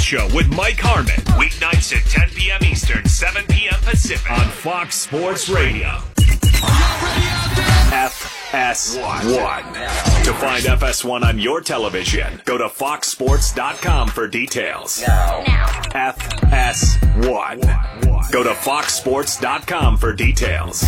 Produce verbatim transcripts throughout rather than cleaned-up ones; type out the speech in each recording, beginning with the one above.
Show with Mike Harmon. Weeknights at ten p.m. Eastern, seven p.m. Pacific on Fox Sports Radio. F S one. To find F S one on your television, go to fox sports dot com for details. No. F S one. Go to fox sports dot com for details.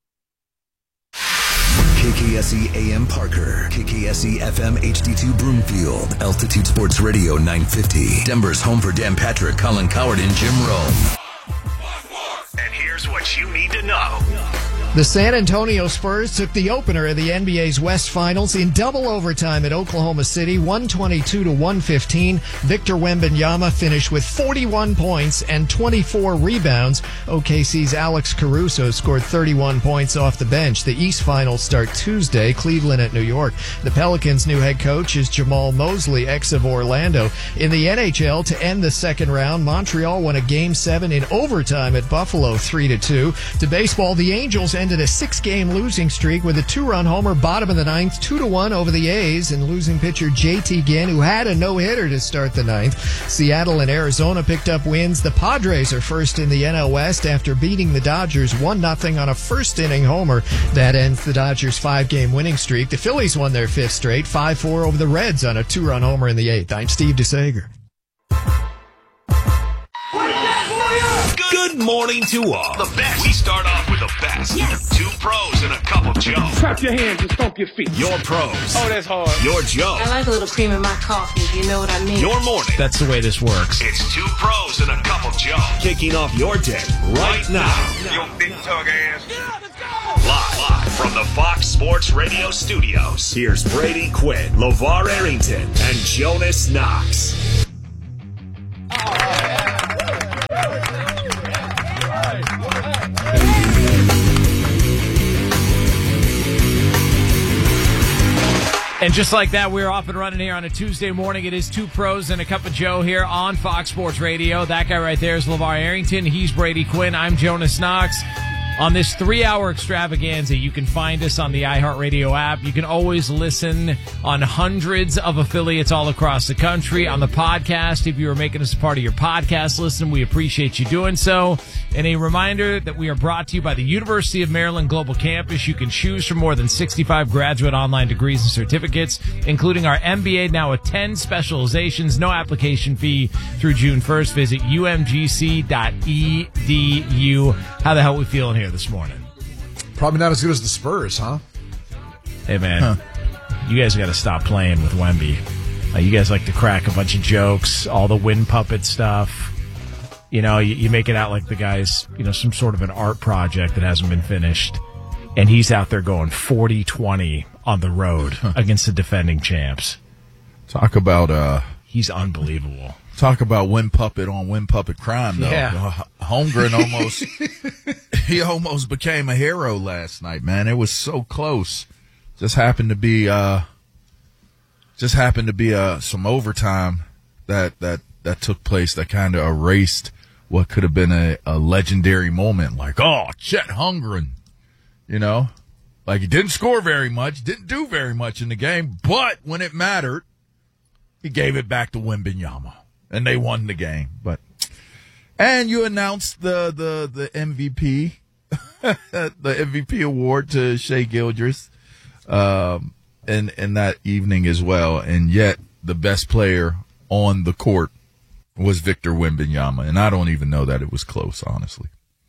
K K S E A M Parker, K K S E F M H D two Broomfield, Altitude Sports Radio nine fifty, Denver's home for Dan Patrick, Colin Coward, and Jim Rome. And here's what you need to know. The San Antonio Spurs took the opener of the N B A's West Finals in double overtime at Oklahoma City, one twenty-two to one fifteen. Victor Wembanyama finished with forty-one points and twenty-four rebounds. O K C's Alex Caruso scored thirty-one points off the bench. The East Finals start Tuesday, Cleveland at New York. The Pelicans' new head coach is Jamal Mosley, ex of Orlando. In the N H L, to end the second round, Montreal won a Game seven in overtime at Buffalo, three to two. To baseball, the Angels ended a six-game losing streak with a two-run homer bottom of the ninth, two to one over the A's, and losing pitcher J T Ginn, who had a no-hitter to start the ninth. Seattle and Arizona picked up wins. The Padres are first in the N L West after beating the Dodgers one nothing on a first-inning homer. That ends the Dodgers' five-game winning streak. The Phillies won their fifth straight, five four over the Reds on a two-run homer in the eighth. I'm Steve DeSager. Good morning to all. The best. We start off with the best. Yes. Two pros and a cup of Joe. Clap your hands and stomp your feet. Your pros. Oh, that's hard. Your Joe. I like a little cream in my coffee, you know what I mean. Your morning. That's the way this works. It's two pros and a cup of Joe. Kicking off your day right now. Your big tug ass. Yeah, let's go. Live, live from the Fox Sports Radio studios. Here's Brady Quinn, LeVar Arrington, and Jonas Knox. And just like that, we're off and running here on a Tuesday morning. It is two pros and a cup of Joe here on Fox Sports Radio. That guy right there is LeVar Arrington. He's Brady Quinn. I'm Jonas Knox. On this three-hour extravaganza, you can find us on the iHeartRadio app. You can always listen on hundreds of affiliates all across the country. On the podcast, if you are making us a part of your podcast listen, we appreciate you doing so. And a reminder that we are brought to you by the University of Maryland Global Campus. You can choose from more than sixty-five graduate online degrees and certificates, including our M B A, now with ten specializations, no application fee through June first. Visit U M G C dot E D U. How the hell are we feeling here this morning? Probably not as good as the Spurs, huh? Hey, man, huh. You guys got to stop playing with Wemby. Uh, you guys like to crack a bunch of jokes, all the wind puppet stuff. You know, you, you make it out like the guy's, you know, some sort of an art project that hasn't been finished. And he's out there going forty twenty on the road against the defending champs. Talk about... uh He's unbelievable. Talk about wind puppet on wind puppet crime, though. Yeah. Uh, Holmgren almost... he almost became a hero last night, man. It was so close. Just happened to be... uh Just happened to be uh some overtime that, that, that took place that kind of erased what could have been a, a legendary moment, like, oh, Chet Holmgren, you know, like he didn't score very much, didn't do very much in the game, but when it mattered, he gave it back to Wembanyama, and they won the game. But and you announced the the the M V P, the M V P award to Shai Gilgeous, um, in in that evening as well, and yet the best player on the court was Victor Wembanyama, and I don't even know that it was close, honestly.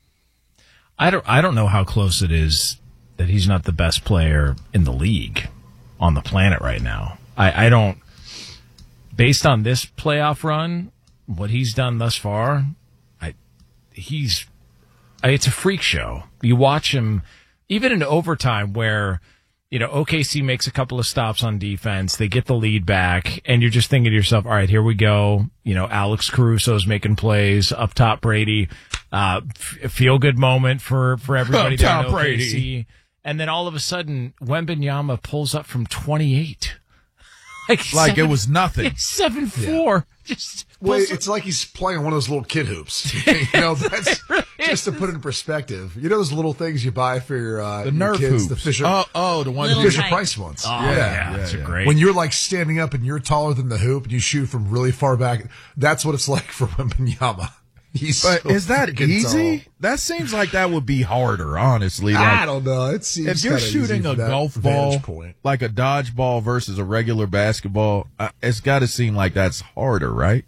I don't I don't know how close it is that he's not the best player in the league on the planet right now. I, I don't, based on this playoff run, what he's done thus far, I he's I, it's a freak show. You watch him, even in overtime where, you know, O K C makes a couple of stops on defense. They get the lead back, and you're just thinking to yourself, all right, here we go. You know, Alex Caruso's making plays up top. Brady, uh, f- feel good moment for, for everybody down in O K C. Brady. And then all of a sudden, Wembanyama pulls up from twenty-eight. Like, like seven, it was nothing. seven four. Yeah. Just well, it's like he's playing one of those little kid hoops. You know, that's Just to put it in perspective, you know those little things you buy for your, uh, The your Nerf kids, hoops. the Fisher, Oh, oh, the one Little that Fisher tight. Price ones. Oh, yeah, yeah, that's a great. When you're like standing up and you're taller than the hoop and you shoot from really far back, that's what it's like for Wembanyama. He's But so is that freaking easy? tall. That seems like that would be harder, honestly. Like, I don't know. It seems if you're kinda shooting easy a from that golf vantage ball, point. like a dodgeball versus a regular basketball, uh, it's got to seem like that's harder, right?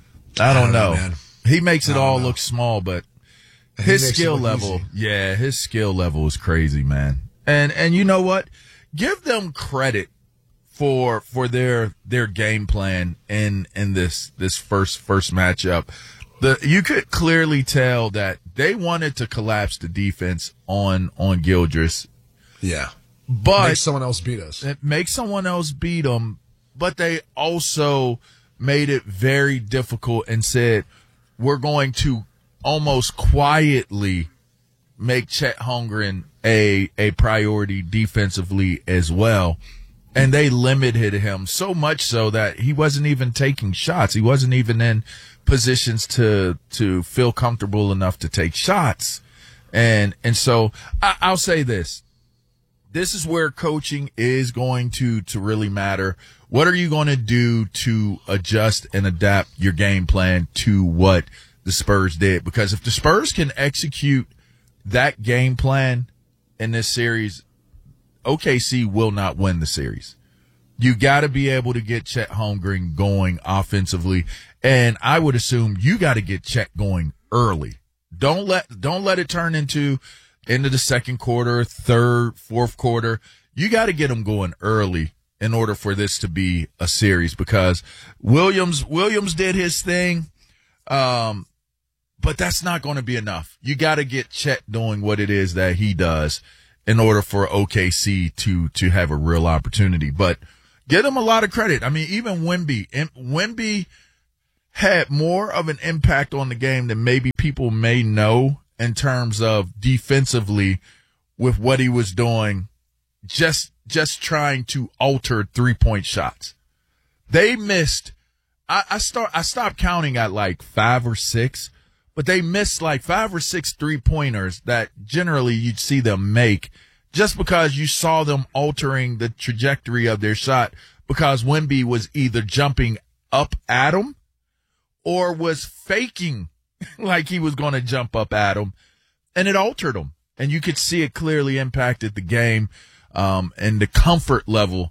I don't, I don't know, know. man. He makes it I don't all know. look small, but He his makes it skill look level, easy. yeah, his skill level is crazy, man. And and you know what? Give them credit for for their their game plan in in this this first first matchup. The you could clearly tell that they wanted to collapse the defense on on Gildress, Yeah. but Make someone else beat us. it make someone else beat them, but they also made it very difficult and said, we're going to almost quietly make Chet Holmgren a, a priority defensively as well. And they limited him so much so that he wasn't even taking shots. He wasn't even in positions to, to feel comfortable enough to take shots. And, and so I, I'll say this. This is where coaching is going to, to really matter. What are you going to do to adjust and adapt your game plan to what the Spurs did? Because if the Spurs can execute that game plan in this series, O K C will not win the series. You got to be able to get Chet Holmgren going offensively. And I would assume you got to get Chet going early. Don't let, don't let it turn into, into the second quarter, third, fourth quarter. You got to get him going early in order for this to be a series, because Williams, Williams did his thing. Um, but that's not going to be enough. You got to get Chet doing what it is that he does in order for O K C to, to have a real opportunity. But give him a lot of credit. I mean, even Wemby, Wemby had more of an impact on the game than maybe people may know in terms of defensively with what he was doing, just, just trying to alter three point shots. They missed, I, I start, I stopped counting at like five or six, but they missed like five or six three pointers that generally you'd see them make just because you saw them altering the trajectory of their shot, because Wemby was either jumping up at him or was faking like he was going to jump up at him, and it altered him. And you could see it clearly impacted the game, um, and the comfort level.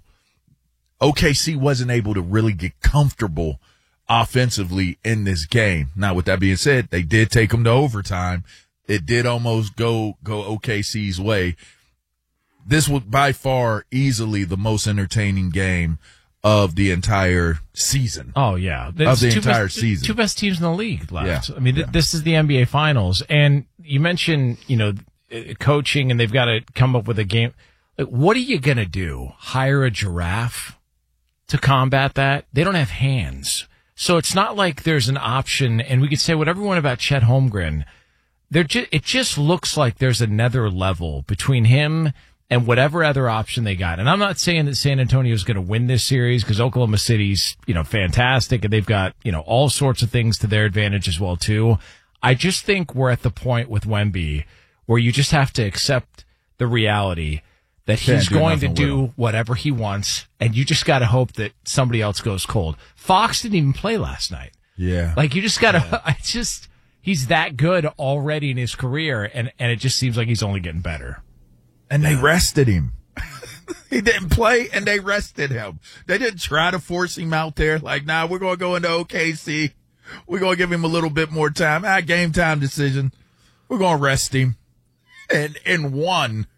O K C wasn't able to really get comfortable offensively in this game. Now, with that being said, they did take them to overtime. It did almost go, go O K C's way. This was by far easily the most entertaining game of the entire season. Oh yeah, Of the two entire best, season. Two best teams in the league left. Yeah. I mean, th- Yeah. this is the N B A Finals, and you mentioned, you know, uh, coaching, and they've got to come up with a game. Like, what are you gonna do? Hire a giraffe to combat that? They don't have hands, so it's not like there's an option. And we could say whatever we want about Chet Holmgren. There, ju- it just looks like there's another level between him and whatever other option they got. And I'm not saying that San Antonio is going to win this series, because Oklahoma City's, you know, fantastic, and they've got, you know, all sorts of things to their advantage as well, too. I just think we're at the point with Wemby where you just have to accept the reality that Can't he's do going to nothing with do him. whatever he wants, and you just got to hope that somebody else goes cold. Fox didn't even play last night. Yeah. Like, you just got to, I just, he's that good already in his career, and, and it just seems like he's only getting better. And they rested him. He didn't play, and they rested him. They didn't try to force him out there. Like, nah, we're going to go into O K C. We're going to give him a little bit more time. Ah, game time decision. We're going to rest him. And, and won.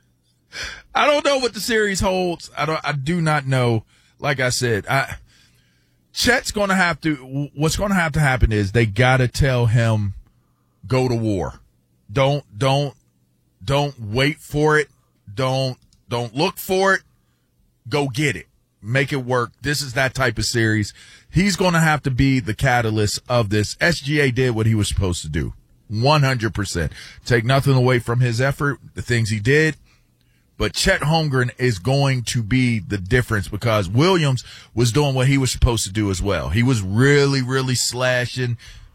I don't know what the series holds. I don't, I do not know. Like I said, I, Chet's going to have to, what's going to have to happen is they got to tell him, go to war. Don't, don't, don't wait for it. Don't, don't look for it. Go get it. Make it work. This is that type of series. He's going to have to be the catalyst of this. S G A did what he was supposed to do. one hundred percent. Take nothing away from his effort, the things he did. But Chet Holmgren is going to be the difference, because Williams was doing what he was supposed to do as well. He was really, really slashing,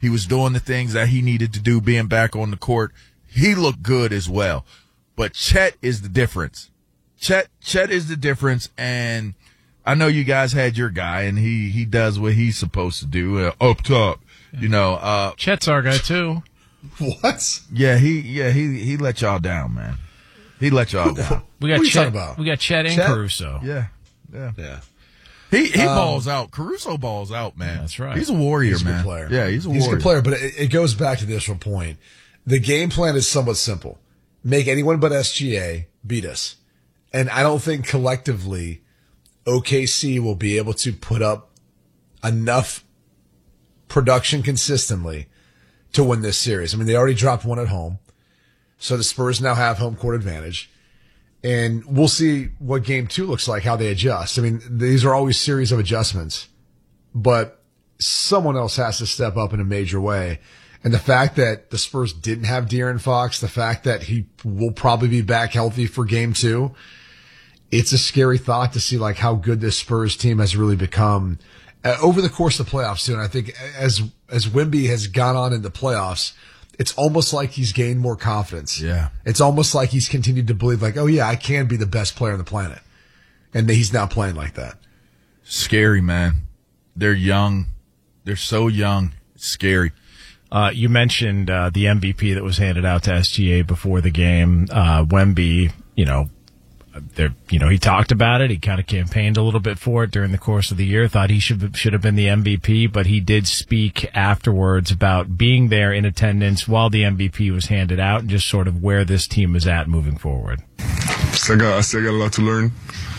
He was doing the things that he needed to do, being back on the court. He looked good as well. But Chet is the difference. Chet, Chet is the difference, and I know you guys had your guy, and he, he does what he's supposed to do uh, up top. You know, uh, Chet's our guy too. What? Yeah, he yeah he he let y'all down, man. He let y'all down. We got What are you Chet. talking about? We got Chet and Chet? Caruso. Yeah, yeah. Yeah. He he Um, balls out. Caruso balls out, man. That's right. He's a warrior, He's a man. good player. Yeah, he's a He's a warrior. good player, but it, it goes back to the initial point. The game plan is somewhat simple. Make anyone but S G A beat us. And I don't think collectively O K C will be able to put up enough production consistently to win this series. I mean, they already dropped one at home. So the Spurs now have home court advantage. And we'll see what game two looks like, how they adjust. I mean, these are always series of adjustments, but someone else has to step up in a major way. And the fact that the Spurs didn't have De'Aaron Fox, the fact that he will probably be back healthy for game two, it's a scary thought to see like how good this Spurs team has really become uh, over the course of the playoffs too. And I think as, as Wemby has gone on in the playoffs, it's almost like he's gained more confidence. Yeah. It's almost like he's continued to believe like, oh yeah, I can be the best player on the planet. And he's now playing like that. Scary, man. They're young. They're so young. It's scary. Uh, you mentioned uh, the M V P that was handed out to S G A before the game. Uh, Wemby, you know, there, you know, he talked about it. He kind of campaigned a little bit for it during the course of the year. Thought he should should have been the M V P, but he did speak afterwards about being there in attendance while the M V P was handed out and just sort of where this team is at moving forward. So I got, I still got a lot to learn,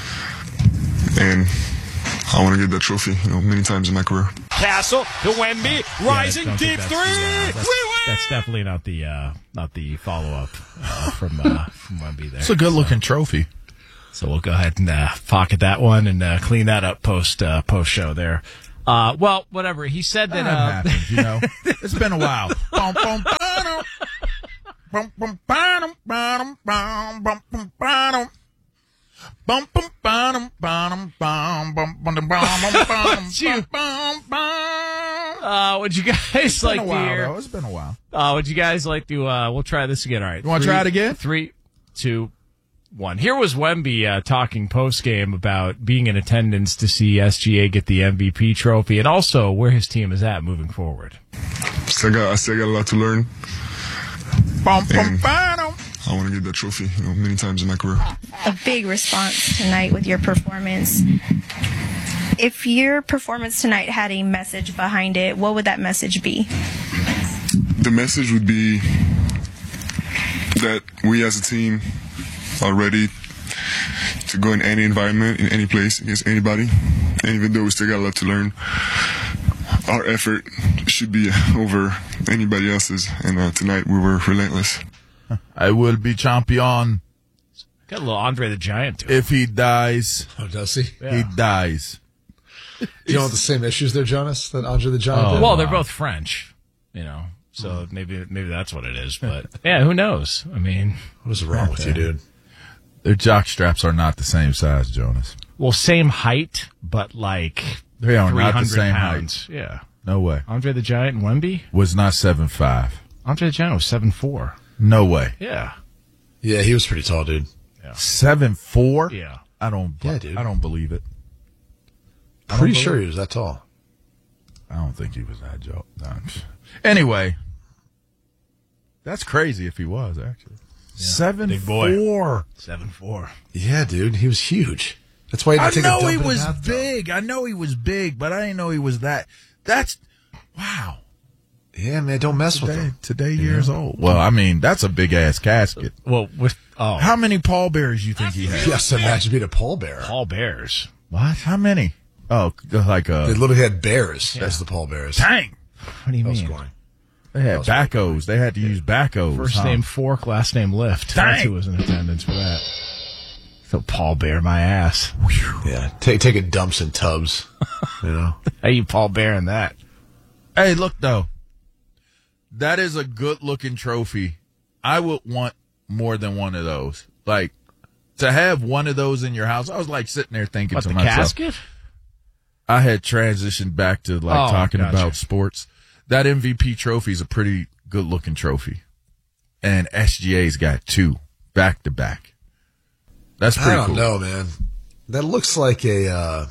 and I want to get that trophy, you know, many times in my career. Castle to Wemby, rising yeah, deep uh, three. Uh, that's, that's definitely not the uh, not the follow up uh, from uh, from Wemby there. It's a good looking so, trophy. So we'll go ahead and uh, pocket that one and uh, clean that up post uh, post show there. Uh, well, whatever he said that, that uh, happens, you know. It's been a while. Bum, bum, ba-dum. Bum, bum, ba-dum, ba-dum, bum, bum, bum, ba-dum. Bum bum bum bum bum bum bum bum bum bum. Uh, would you guys like to hear? Though. It's been a while. Uh, would you guys like to? Uh, we'll try this again. All right, you want to try it again? Three, two, one. Here was Wemby uh, talking post game about being in attendance to see S G A get the M V P trophy, and also where his team is at moving forward. Still got, I still got a lot to learn. Bum bum bum. I want to get that trophy, you know, many times in my career. A big response tonight with your performance. If your performance tonight had a message behind it, what would that message be? The message would be that we as a team are ready to go in any environment, in any place, against anybody. And even though we still got a lot to learn, our effort should be over anybody else's. And uh, tonight we were relentless. I will be champion. Got a little Andre the Giant to it. If he dies. Oh, does he? Yeah. He dies. Do you know the same issues there, Jonas, that Andre the Giant oh, did? Well, they're both French, you know, so mm. maybe maybe that's what it is. But, yeah, who knows? I mean. What is wrong with you, dude? Their jock straps are not the same size, Jonas. Well, same height, but like they are not the same pounds. height. Yeah. No way. Andre the Giant and Wemby? Was not seven five. Andre the Giant was seven four. No way. Yeah. Yeah, he was pretty tall, dude. Yeah. seven four? Yeah. I don't yeah, dude. I don't believe it. Pretty sure he was that tall. I don't think he was that tall. Anyway, that's crazy if he was, actually. Yeah. Seven Big boy. four. Seven four. Yeah, dude. He was huge. That's why he had to take a dump I know he in was bathtub. big. I know he was big, but I didn't know he was that. That's, wow. Yeah, man, don't mess today, with him. Today years yeah. old. Well, I mean, that's a big ass casket. Well, with oh, how many pallbearers you think he had? Yes, imagine being a pallbearer. Pallbearers. What? How many? Oh, like a. They literally had bears yeah. as the pallbearers. Dang. What do you that mean? Was corny. They had backos. They had to yeah. use backos. First huh? name Fork, last name Lift. Dang. That's who was in attendance for that. So pallbear my ass. Yeah, take taking dumps in tubs. You know how you pallbearing that? Hey, look though. That is a good-looking trophy. I would want more than one of those. Like, to have one of those in your house, I was, like, sitting there thinking what, to the myself. Casket? I had transitioned back to, like, oh, talking gotcha. about sports. that M V P trophy is a pretty good looking trophy. And S G A's got two back to back. That's pretty cool. I don't cool. know, man. That looks like a, uh,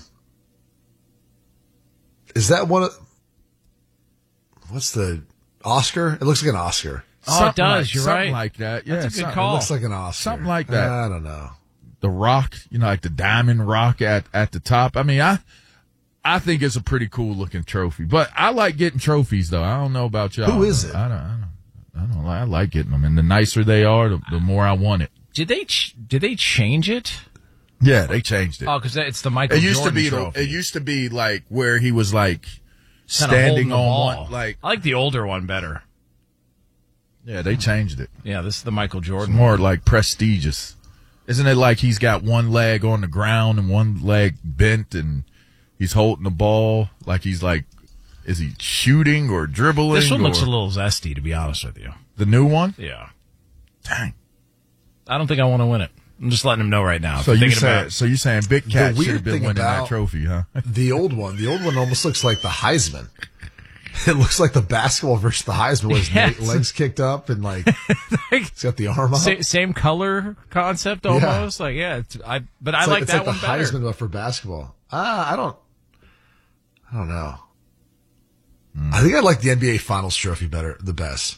is that one of, what's the Oscar? It looks like an Oscar. Oh, something it does. Like, You're something right. like that. Yeah, That's a good It call. looks like an Oscar. Something like that. I don't know. The rock, you know, like the diamond rock at, at the top. I mean, I I think it's a pretty cool looking trophy. But I like getting trophies, though. I don't know about y'all. Who is it? I don't. I don't. I don't like. I like getting them, and the nicer they are, the, the more I want it. Did they ch- did they change it? Yeah, they changed it. Oh, because it's the Michael It used Jordan to be. trophy. The, it used to be like where he was like Kinda standing holding the on ball. one. Like I like the older one better. yeah, they changed it. Yeah, this is the Michael It's Jordan. more like prestigious. Isn't it like he's got one leg on the ground and one leg bent and he's holding the ball like he's like, is he shooting or dribbling? This one or, looks a little zesty, to be honest with you. The new one? Yeah. Dang. I don't think I want to win it. I'm just letting him know right now. So If you you're thinking saying, about- so you saying Big Cat The should have weird been thing winning that about- trophy, huh? The old one, the old one almost looks like the Heisman. It looks like the basketball versus the Heisman, where his Yes. legs kicked up and like he's got the arm up. Sa- same color concept almost. Like, yeah, it's, I, but I It's like it's that like one the better. Heisman, but for basketball. Ah, I don't, I don't know. Hmm. I think I like the N B A Finals trophy better, the best.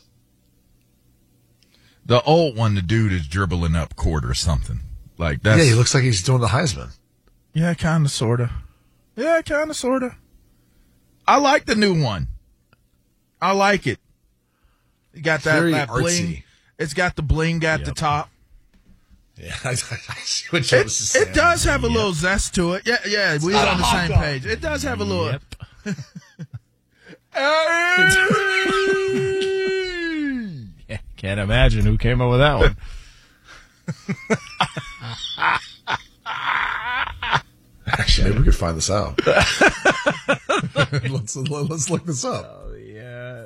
The old one, the dude is dribbling up court or something. Like that's Yeah, he looks like he's doing the Heisman. Yeah, kind of, sort of. Yeah, kind of, sort of. I like the new one. I like it. You got that, Very that bling. artsy. It's got the bling at Yep. the top. Yeah, I, I see what It, Jonas is saying. it does have a little zest to it. Yeah, yeah, we're not on a the hot same dog. page. It does have a little. Yep. Yeah, can't imagine who came up with that one. Actually, maybe we could find this out. let's let's look this up. Oh, yeah.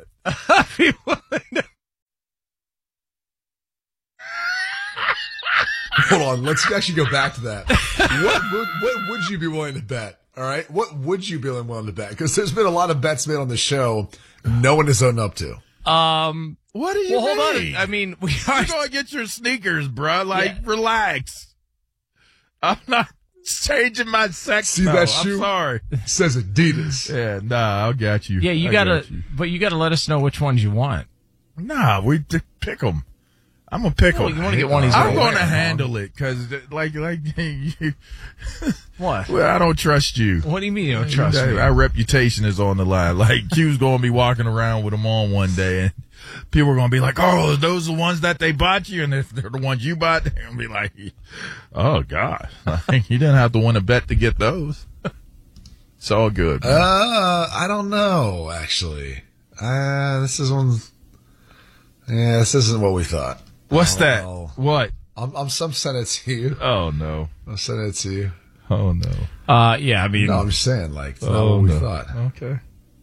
Hold on, let's actually go back to that. What would what would you be willing to bet? All right, what would you be willing to bet? Because there's been a lot of bets made on the show, no one has owned up to. Um, What do you well, hold mean? on. I mean, we are. You go get your sneakers, bro. Like, Yeah. relax. I'm not changing my sex. See though. that I'm shoe? sorry. It says Adidas. Yeah, nah, I got you. Yeah, you I gotta, got you. but you gotta let us know which ones you want. Nah, we d- pick them. I'm gonna pick No, them. you want to get one he's I'm gonna going to wear. handle it because, like, like you, What? well, I don't trust you. What do you mean you don't trust Our me? our reputation is on the line. Like, Q's going to be walking around with them on one day, and people are going to be like, "Oh, are those the ones that they bought you?" And if they're the ones you bought, they're going to be like, "Oh God, you didn't have to win a bet to get those." It's all good. man. Uh, I don't know, actually. Uh, this is one. Yeah, this isn't what we thought. What's I that? don't know. What? I'm, I'm some sending it to you. Oh no! I'm sending it to you. Oh no! Uh, yeah, I mean, No, I'm just saying, like, it's not Oh, what we no. thought. Okay.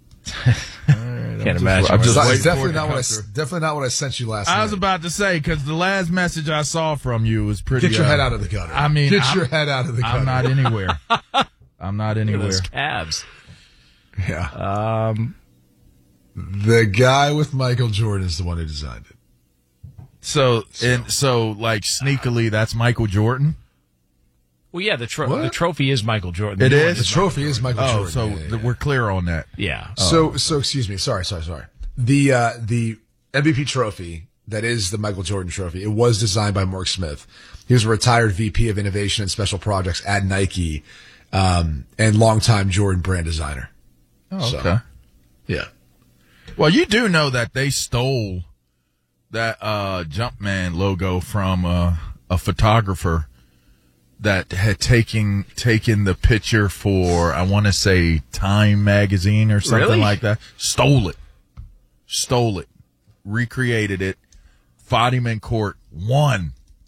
can't imagine. I'm where just It's waiting definitely for it to not what I come s- through. definitely not what I sent you last I night. was about to say because the last message I saw from you was pretty. Get your uh, head out of the gutter. I mean, get I'm- your head out of the gutter. I'm not anywhere. I'm not Look at anywhere. those calves. Yeah. Um, The guy with Michael Jordan is the one who designed it. So and so, like sneakily, that's Michael Jordan. well, yeah, the tro- What? the trophy is Michael Jordan. It The new is? one The trophy is Michael Oh, Jordan. so Yeah, yeah, th- yeah. we're clear on that. Yeah. So, so excuse me. Sorry, sorry, sorry. The uh, the M V P trophy that is the Michael Jordan trophy. It was designed by Mark Smith. He was a retired V P of Innovation and Special Projects at Nike, um, and longtime Jordan brand designer. Oh, So- okay. Yeah. Well, you do know that they stole that uh, Jumpman logo from uh, a photographer that had taken taken the picture for, I want to say, Time magazine or something Really? like that. Stole it. Stole it. Recreated it. Fought him in court. Won.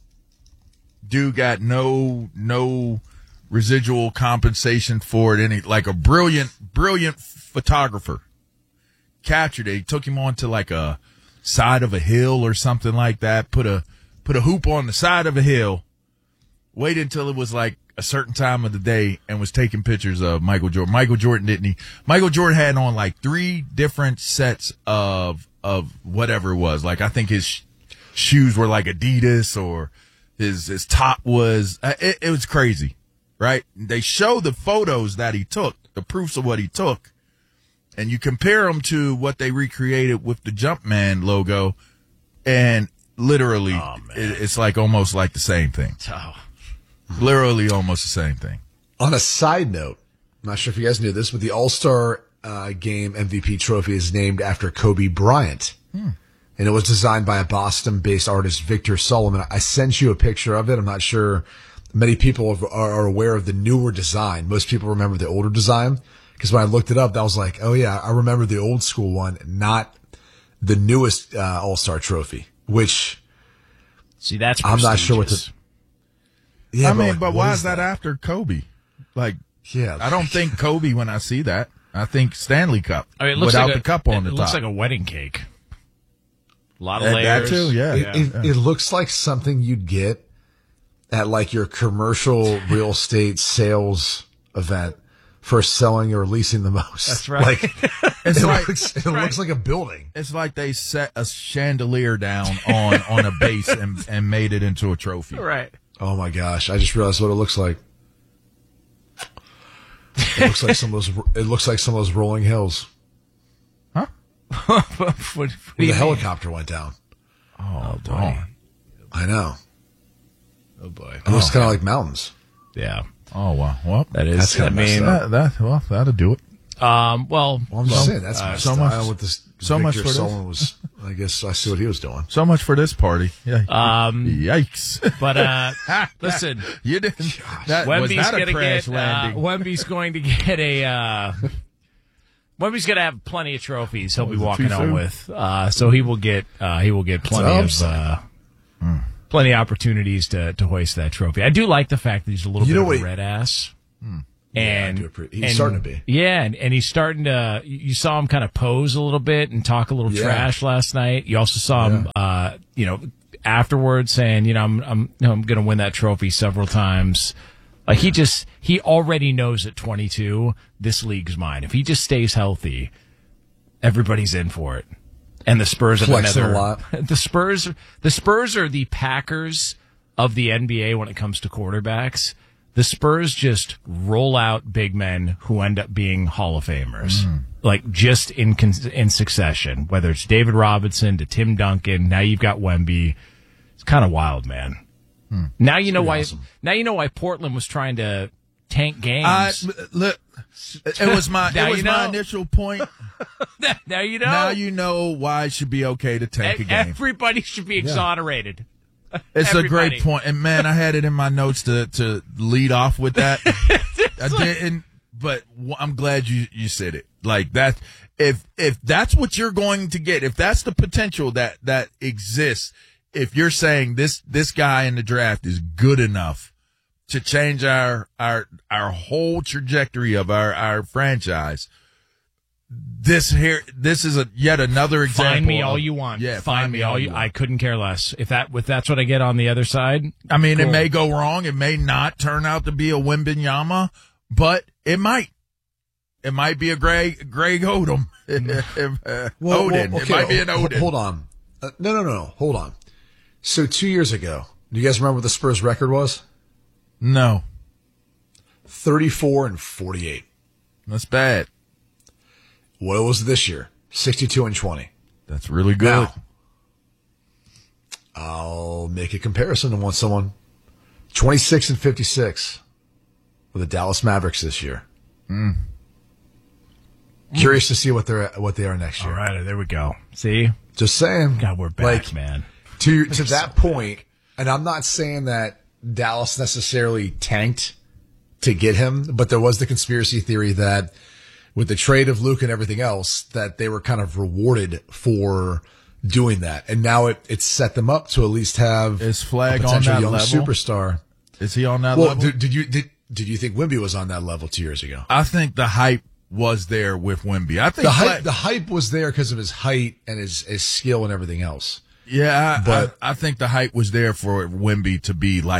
Dude got no no residual compensation for it. Any like a brilliant brilliant photographer captured it. He took him onto like a side of a hill or something like that. Put a put a hoop on the side of a hill. Waited until it was like a certain time of the day and was taking pictures of Michael Jordan. Michael Jordan didn't he? Michael Jordan had on like three different sets of of whatever it was. Like I think his sh- shoes were like Adidas, or his his top was. Uh, it, it was crazy, right? They show the photos that he took, the proofs of what he took, and you compare them to what they recreated with the Jumpman logo, and literally, oh, it, it's like almost like the same thing. Oh. Literally almost the same thing. On a side note, I'm not sure if you guys knew this, but the All-Star uh, Game M V P trophy is named after Kobe Bryant. Hmm. And it was designed by a Boston-based artist, Victor Solomon. I sent you a picture of it. I'm not sure many people are, are aware of the newer design. Most people remember the older design. Because when I looked it up, that was like, oh yeah, I remember the old school one, not the newest uh, All-Star trophy, which see, that's I'm not sure what the... Yeah, I mean, but, like, but why is that, that after Kobe? Like, yeah, I don't think Kobe when I see that. I think Stanley Cup I mean, it looks without like a, the cup on it the top. It looks like a wedding cake. A lot of that, layers. That too, yeah. It, yeah, it, yeah. it looks like something you'd get at like your commercial real estate sales event for selling or leasing the most. That's right. Like, it's it, like, looks, it right. looks like a building. It's like they set a chandelier down on, on a base and, and made it into a trophy. Right. Oh my gosh! I just realized what it looks like. It looks like some of those. It looks like some of those rolling hills. Huh? what, what Where the helicopter went down. Oh, boy. I know. Oh boy! It looks Oh, kind of like mountains. Yeah. Oh wow! Well, That is. That's I kinda messed mean, up. that, that well, that'll do it. um. Well, Well, I'm just So- saying that's uh, messed so up. much- I don't know what this. so Victor much for this. Solomon was. I guess I see what he was doing. So much for this party. Yeah. Um, Yikes! but uh, listen, you didn't. That, was Wemby's that a gonna crash get. Uh, landing? Wemby's going to get a. Uh, Wemby's going to have plenty of trophies. He'll Oh, be is it walking too on soon? with. Uh, so he will get. Uh, he will get plenty of. upside. Uh, Plenty of opportunities to, to hoist that trophy. I do like the fact that he's a little You bit know of what a he- red ass. Hmm. And, Yeah, I do appre- he's and- starting to be. Yeah, and, and he's starting to. You saw him kind of pose a little bit and talk a little Yeah. trash last night. You also saw him, uh, you know, afterwards saying, you know, I'm, I'm, you know, I'm going to win that trophy several times. Like he just, he already knows at twenty-two, this league's mine. If he just stays healthy, everybody's in for it. And the Spurs have Flexing another. a lot. The Spurs, the Spurs are the Packers of the N B A when it comes to quarterbacks. The Spurs just roll out big men who end up being Hall of Famers, Mm. like just in con- in succession. Whether it's David Robinson to Tim Duncan, now you've got Wemby. It's kind of wild, man. Hmm. Now you know pretty why. awesome. Now you know why Portland was trying to tank games. I, look, it was my Now it was you my know. initial point. now you know. Now you know why it should be okay to tank a E- game. Everybody should be exonerated. It's Everybody. a great point, and man, I had it in my notes to to lead off with that. I didn't, but w- I'm glad you you said it like that. If if that's what you're going to get, if that's the potential that that exists, if you're saying this this guy in the draft is good enough to change our our our whole trajectory of our our franchise. This here, this is a yet another example. Find me all of- you want. Yeah, find, me all you. I couldn't care less. If that, if that's what I get on the other side, I mean, cool. it may go wrong. It may not turn out to be a Wembanyama, but it might. It might be a Greg Greg Odom. Uh, Well, Odin. well, It might be an ho- Odin. Hold on. Uh, no, no, no, no. Hold on. So two years ago, do you guys remember what the Spurs record was? No, thirty-four and forty-eight. that's bad. What was it this year? sixty-two and twenty. That's really good. Now, I'll make a comparison to one someone. twenty-six and fifty-six with the Dallas Mavericks this year. Mm. Curious to see what they're what they are next year. all right, there we go. See, Just saying. God, we're back, Like, man. To to that point, and I'm not saying that Dallas necessarily tanked to get him, but there was the conspiracy theory that with the trade of Luke and everything else, that they were kind of rewarded for doing that, and now it it set them up to at least have Is Flag a on potential that young level? superstar. Is he on that Well, level? did, did you did did you think Wemby was on that level two years ago? I think the hype was there with Wemby. I think The hype Flag- the hype was there because of his height and his his skill and everything else. yeah, I, but- I, I think the hype was there for Wemby to be like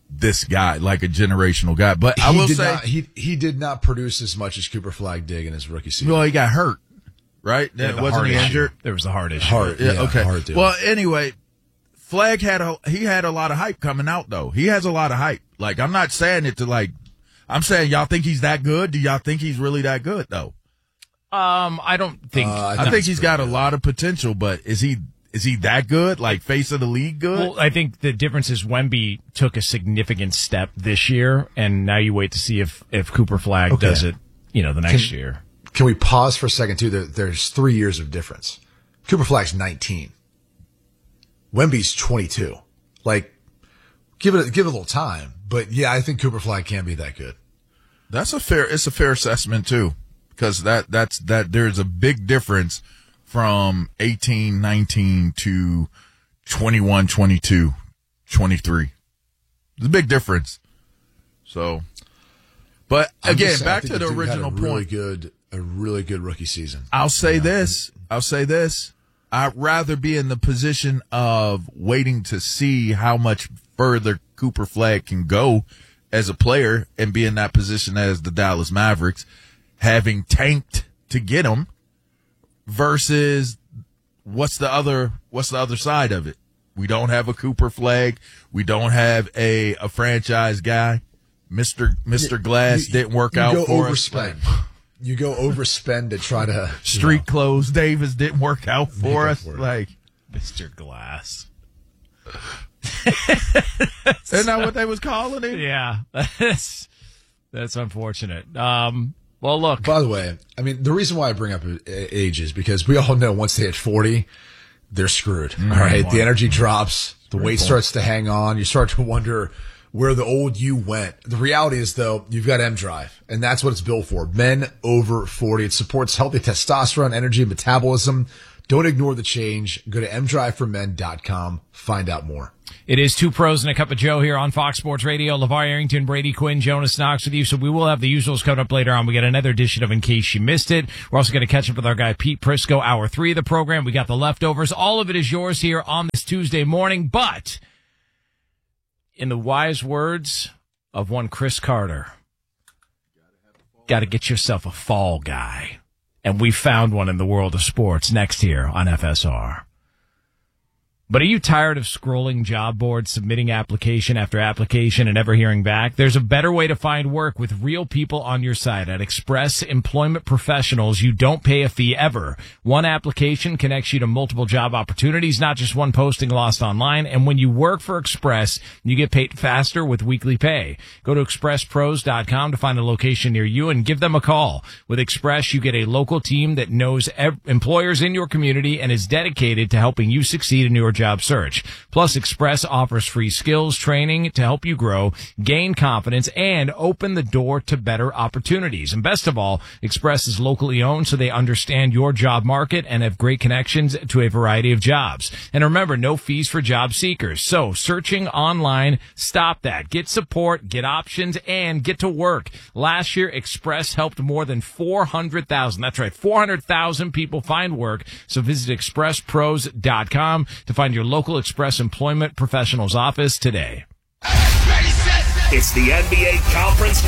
this guy, like a generational guy. But I he will did say not, he he did not produce as much as Cooper Flagg did in his rookie season. well, he got hurt, right? Yeah, the Wasn't heart he issue. injured? There was the heart issue. Heart, Yeah, yeah, okay. heart deal. Well, anyway, Flagg had a he had a lot of hype coming out though. He has a lot of hype. Like I'm not saying it to like I'm saying y'all think he's that good? Do y'all think he's really that good though? Um, I don't think. Uh, I think he's got a lot of potential, but is he is he that good? Like face of the league good? Well, I think the difference is Wemby took a significant step this year, and now you wait to see if, if Cooper Flagg Okay. does it, you know, the next Can- year. Can we pause for a second too? There, there's three years of difference. Cooper Flagg's nineteen. Wemby's twenty-two. Like, give it give it a little time. But yeah, I think Cooper Flagg can be that good. That's a fair it's a fair assessment too. Because that that's that there's a big difference from eighteen, nineteen to twenty-one, twenty-two, twenty-three. There's a big difference. So but I'm again, just saying, I back think to the dude had original a really point. good, a really good rookie season. I'll say Yeah. this. I'll say this. I'd rather be in the position of waiting to see how much further Cooper Flagg can go as a player and be in that position as the Dallas Mavericks, having tanked to get him, versus what's the other what's the other side of it? We don't have a Cooper Flagg. We don't have a a franchise guy. Mister Mister Glass You- didn't work you out go for overspend. us. You go overspend to try to Street you know, clothes Davis didn't work out for up us. for it. Like, Mister Glass. isn't that what they was calling him? Yeah, that's, that's unfortunate. Um, well, look. By the way, I mean, the reason why I bring up age is because we all know once they hit forty, they're screwed. All right. point. The energy drops. The weight point. starts to hang on. You start to wonder where the old you went. The reality is, though, you've got M Drive, and that's what it's built for. Men over forty. It supports healthy testosterone, energy, and metabolism. Don't ignore the change. Go to m drive for men dot com. Find out more. It is Two Pros and a Cup of Joe here on Fox Sports Radio. LeVar Arrington, Brady Quinn, Jonas Knox with you. So we will have the usuals coming up later on. We got another edition of In Case You Missed It. We're also going to catch up with our guy Pete Prisco, hour three of the program. We got the leftovers. All of it is yours here on this Tuesday morning. But in the wise words of one Chris Carter, got to get yourself a fall guy. And we found one in the world of sports next here on F S R. But are you tired of scrolling job boards, submitting application after application, and never hearing back? There's a better way to find work with real people on your side. At Express Employment Professionals, you don't pay a fee ever. One application connects you to multiple job opportunities, not just one posting lost online. And when you work for Express, you get paid faster with weekly pay. Go to express pros dot com to find a location near you and give them a call. With Express, you get a local team that knows ev- employers in your community and is dedicated to helping you succeed in your job search. Plus, Express offers free skills training to help you grow, gain confidence, and open the door to better opportunities. And best of all, Express is locally owned, so they understand your job market and have great connections to a variety of jobs. And remember, no fees for job seekers. So, searching online, stop that. Get support, get options, and get to work. Last year, Express helped more than four hundred thousand. That's right, four hundred thousand people find work. So visit express pros dot com to find your local Express Employment Professionals office today. It's the N B A Conference